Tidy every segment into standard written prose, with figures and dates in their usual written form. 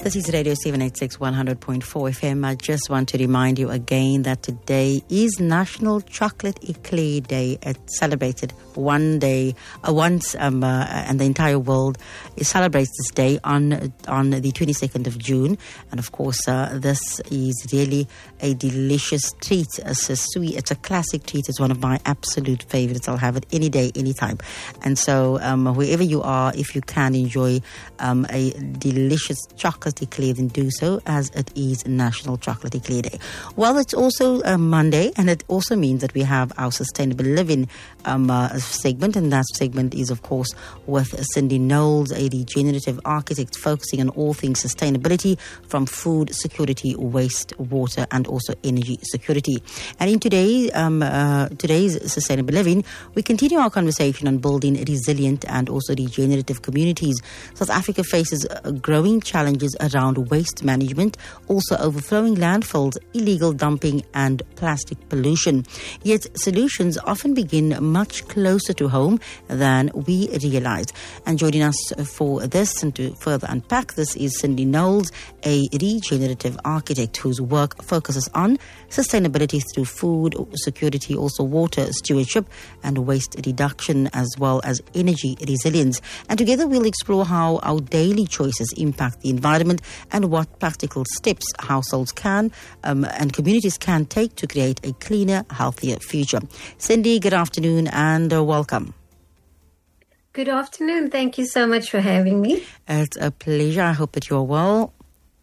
This is Radio 786 100.4 FM. I just want to remind you again that today is National Chocolate Eclair Day. It's celebrated once, and the entire world celebrates this day on the 22nd of June. And of course, this is really a delicious treat. It's a sweet, it's a classic treat. It's one of my absolute favorites. I'll have it any day, anytime. And so, wherever you are, if you can enjoy a delicious chocolate eclair, then do so, as it is National Chocolate Eclair Day. Well, it's also Monday, and it also means that we have our Sustainable Living segment, and that segment is, of course, with Cindy Knowles, a regenerative architect focusing on all things sustainability, from food security, waste, water, and also energy security. And in today's Sustainable Living, we continue our conversation on building resilient and also regenerative communities. South Africa faces growing challenges around waste management, also overflowing landfills, illegal dumping, and plastic pollution. Yet solutions often begin much closer to home than we realize. And joining us for this and to further unpack this is Cindy Knowles, a regenerative architect whose work focuses on sustainability through food security, also water stewardship and waste reduction, as well as energy resilience. And together we'll explore how our daily choices impact the environment and what practical steps households can and communities can take to create a cleaner, healthier future. Cindy, good afternoon and welcome. Good afternoon. Thank you so much for having me. It's a pleasure. I hope that you're well.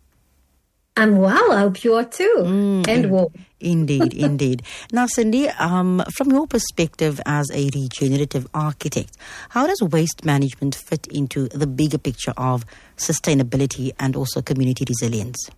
I'm well. I hope you are too. And warm. Indeed, indeed. Now, Cindy, from your perspective as a regenerative architect, how does waste management fit into the bigger picture of sustainability and also community resilience?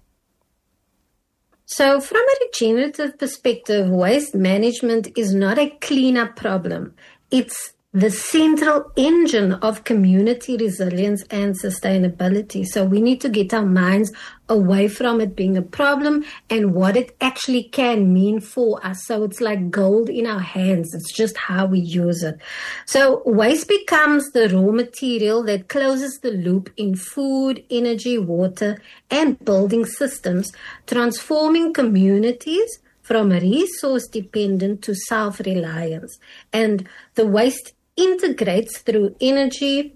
So from a regenerative perspective, waste management is not a cleanup problem. It's the central engine of community resilience and sustainability. So we need to get our minds away from it being a problem and what it actually can mean for us. So it's like gold in our hands. It's just how we use it. So waste becomes the raw material that closes the loop in food, energy, water, and building systems, transforming communities from resource dependent to self-reliance. And the waste integrates through energy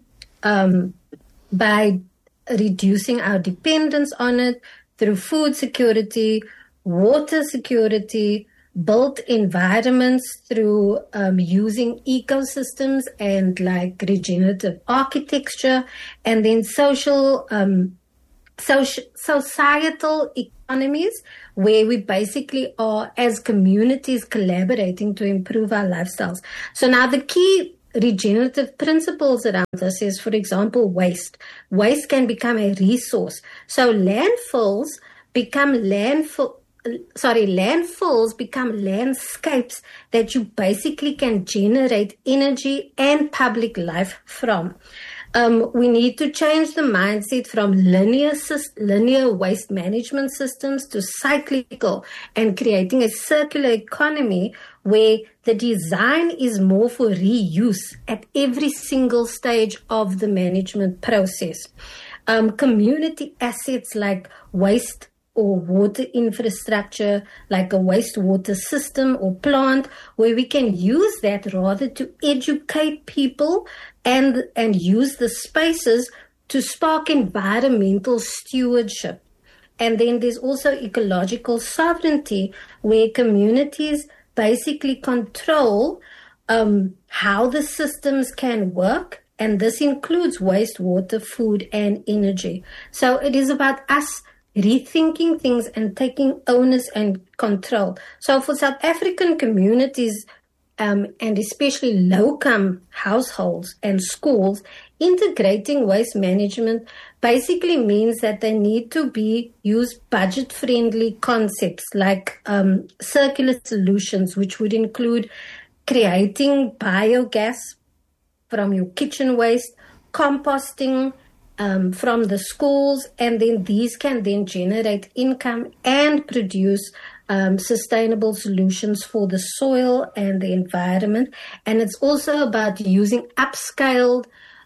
by reducing our dependence on it, through food security, water security, built environments through using ecosystems and like regenerative architecture, and then societal economies, where we basically are as communities collaborating to improve our lifestyles. So now the key regenerative principles around this is, for example, waste. Waste can become a resource. So landfills become landscapes that you basically can generate energy and public life from. We need to change the mindset from linear waste management systems to cyclical and creating a circular economy where the design is more for reuse at every single stage of the management process. Community assets like waste or water infrastructure, like a wastewater system or plant, where we can use that rather to educate people and use the spaces to spark environmental stewardship. And then there's also ecological sovereignty, where communities basically control how the systems can work, and this includes waste, water, food, and energy. So it is about us rethinking things and taking onus and control. So for South African communities, and especially low-income households and schools, integrating waste management basically means that they need to use budget-friendly concepts like circular solutions, which would include creating biogas from your kitchen waste, composting from the schools, and then these can then generate income and produce sustainable solutions for the soil and the environment. And it's also about using upscaled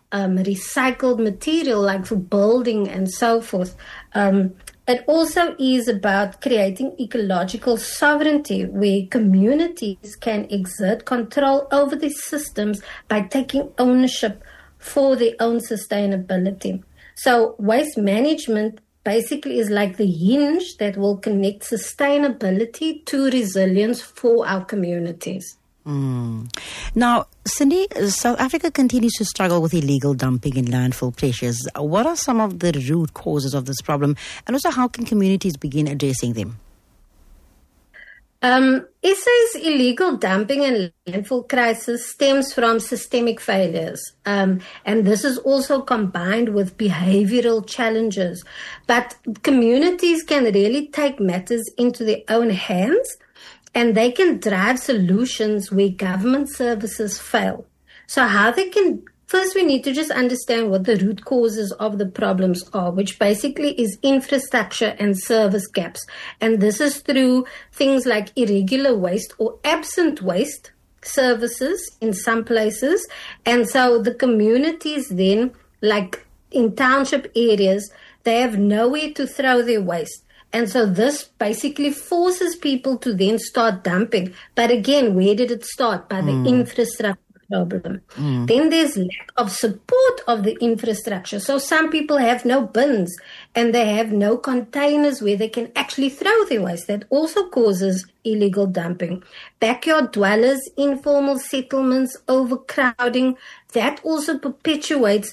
recycled material, like for building and so forth. It also is about creating ecological sovereignty, where communities can exert control over these systems by taking ownership for their own sustainability. So waste management basically is like the hinge that will connect sustainability to resilience for our communities. Now, Cindy, South Africa continues to struggle with illegal dumping in landfill pressures. What are some of the root causes of this problem? And also, how can communities begin addressing them? SA's illegal dumping and landfill crisis stems from systemic failures. And this is also combined with behavioral challenges. But communities can really take matters into their own hands, and they can drive solutions where government services fail. So how they can, first we need to just understand what the root causes of the problems are, which basically is infrastructure and service gaps. And this is through things like irregular waste or absent waste services in some places. And so the communities then, like in township areas, they have nowhere to throw their waste. And so this basically forces people to then start dumping. But again, where did it start? By the infrastructure problem. Then there's lack of support of the infrastructure. So some people have no bins and they have no containers where they can actually throw their waste. That also causes illegal dumping. Backyard dwellers, informal settlements, overcrowding, that also perpetuates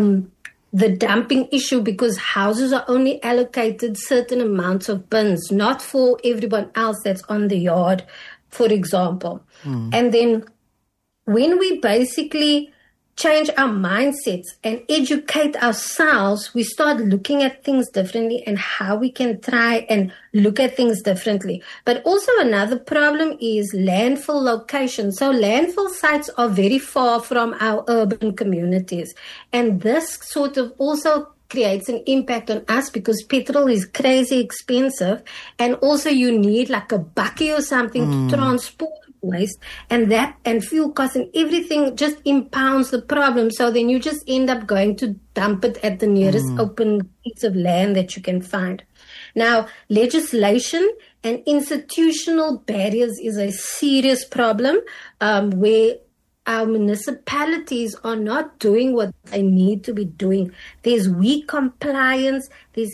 the dumping issue, because houses are only allocated certain amounts of bins, not for everyone else that's on the yard, for example. And then when we basically change our mindsets and educate ourselves, we start looking at things differently and how we can try and look at things differently. But also another problem is landfill location. So landfill sites are very far from our urban communities. And this sort of also creates an impact on us, because petrol is crazy expensive. And also you need like a bakkie or something to transport waste, and fuel costs and everything just impounds the problem. So then you just end up going to dump it at the nearest open piece of land that you can find. Now, legislation and institutional barriers is a serious problem, where our municipalities are not doing what they need to be doing. There's weak compliance, there's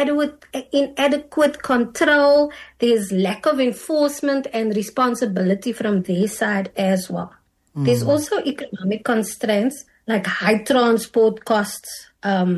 inadequate control, there's lack of enforcement and responsibility from their side as well. There's also economic constraints like high transport costs,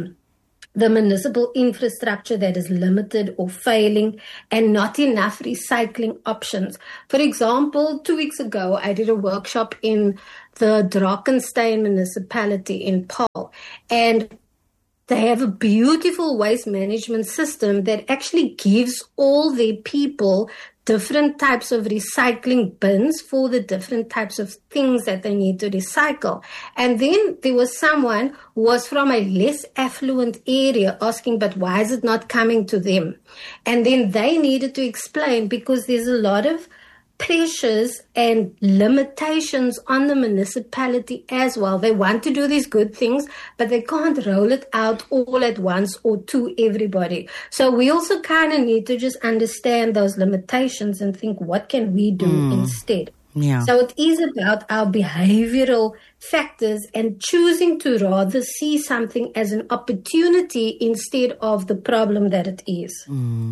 the municipal infrastructure that is limited or failing, and not enough recycling options. For example, 2 weeks ago, I did a workshop in the Drakensberg municipality in Paarl, and they have a beautiful waste management system that actually gives all their people different types of recycling bins for the different types of things that they need to recycle. And then there was someone who was from a less affluent area asking, but why is it not coming to them? And then they needed to explain, because there's a lot of pressures and limitations on the municipality as well. They want to do these good things, but they can't roll it out all at once or to everybody. So we also kind of need to just understand those limitations and think, what can we do instead? Yeah. So it is about our behavioral factors and choosing to rather see something as an opportunity instead of the problem that it is.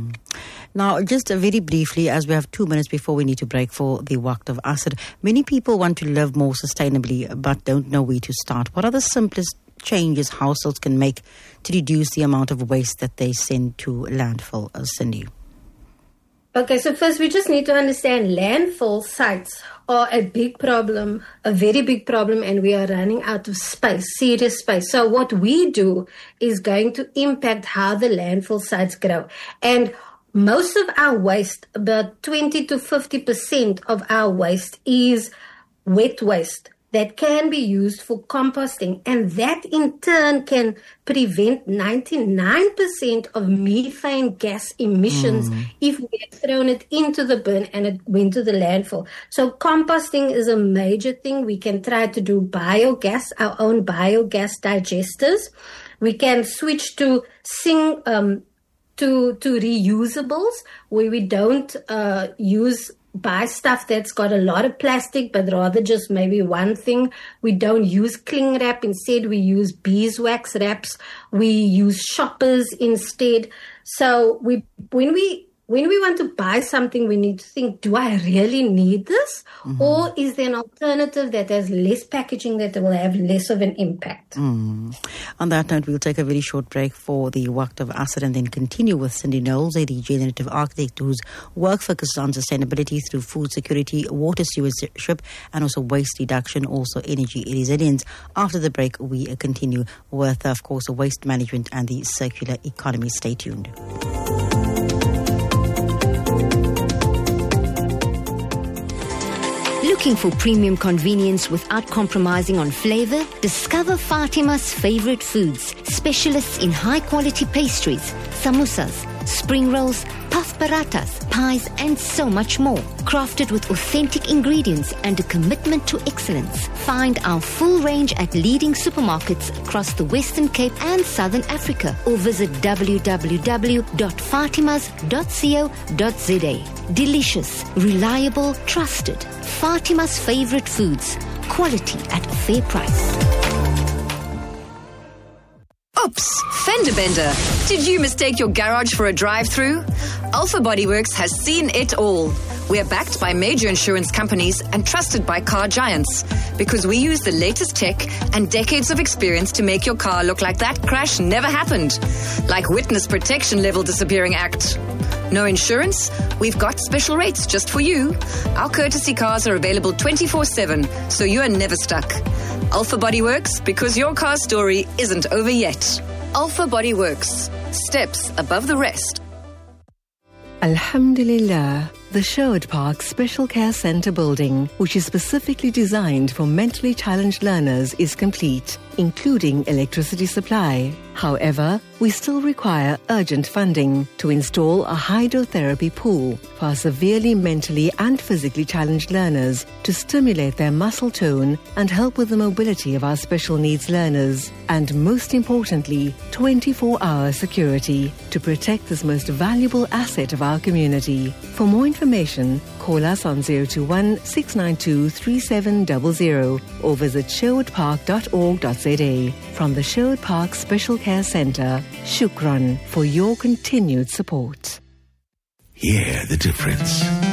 Now, just very briefly, as we have 2 minutes before we need to break for the Waqt of Asr, many people want to live more sustainably but don't know where to start. What are the simplest changes households can make to reduce the amount of waste that they send to landfill, Cindy? Okay, so first we just need to understand landfill sites are a big problem, a very big problem, and we are running out of space, serious space. So what we do is going to impact how the landfill sites grow. And most of our waste, about 20 to 50% of our waste, is wet waste. that can be used for composting, and that in turn can prevent 99% of methane gas emissions if we had thrown it into the bin and it went to the landfill. So composting is a major thing. We can try to do biogas, our own biogas digesters. We can switch to reusables, where we don't buy stuff that's got a lot of plastic, but rather just maybe one thing. We don't use cling wrap. Instead, we use beeswax wraps. We use shoppers instead. So when we want to buy something, we need to think, do I really need this? Or is there an alternative that has less packaging that will have less of an impact? On that note, we'll take a very short break for the Waqt of Asr and then continue with Cindy Knowles, the regenerative architect whose work focuses on sustainability through food security, water stewardship, and also waste reduction, also energy resilience. After the break, we continue with, of course, waste management and the circular economy. Stay tuned. Looking for premium convenience without compromising on flavor? Discover Fatima's favorite foods, specialists in high-quality pastries, samosas, spring rolls, puff parathas, pies, and so much more. Crafted with authentic ingredients and a commitment to excellence. Find our full range at leading supermarkets across the Western Cape and Southern Africa, or visit www.fatimas.co.za. Delicious, reliable, trusted. Fatima's favorite foods. Quality at a fair price. Oops, fender bender. Did you mistake your garage for a drive-through? Alpha Bodyworks has seen it all. We are backed by major insurance companies and trusted by car giants because we use the latest tech and decades of experience to make your car look like that crash never happened. Like Witness Protection Level Disappearing Act. No insurance? We've got special rates just for you. Our courtesy cars are available 24/7, so you are never stuck. Alpha Bodyworks, because your car story isn't over yet. Alpha Bodyworks. Steps above the rest. Alhamdulillah, the Sherwood Park Special Care Centre building, which is specifically designed for mentally challenged learners, is complete, including electricity supply. However, we still require urgent funding to install a hydrotherapy pool for severely mentally and physically challenged learners to stimulate their muscle tone and help with the mobility of our special needs learners. And most importantly, 24-hour security to protect this most valuable asset of our community. For more information, call us on 021 692 3700 or visit sherwoodpark.org.za. From the Sherwood Park Special Care Centre, Shukran for your continued support. Hear the difference.